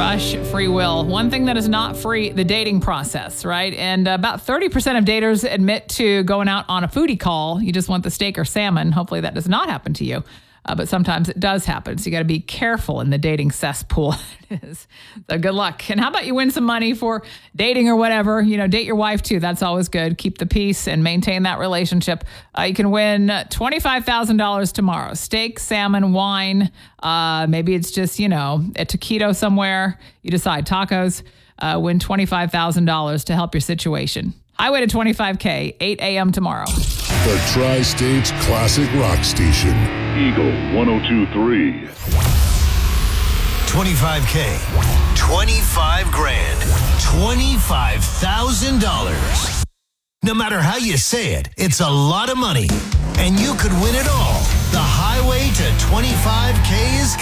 Rush, Free Will. One thing that is not free, the dating process, right? And about 30% of daters admit to going out on a foodie call. You just want the steak or salmon. Hopefully that does not happen to you. But sometimes it does happen. So you got to be careful in the dating cesspool. So good luck. And how about you win some money for dating or whatever? You know, date your wife too. That's always good. Keep the peace and maintain that relationship. You can win $25,000 tomorrow. Steak, salmon, wine. Maybe it's just, a taquito somewhere. You decide tacos. Win $25,000 to help your situation. Highway to 25K, 8 a.m. tomorrow. The Tri-States Classic Rock Station. Eagle 102.3. 25K, 25 grand, $25,000. No matter how you say it, it's a lot of money. And you could win it all. The highway to 25K is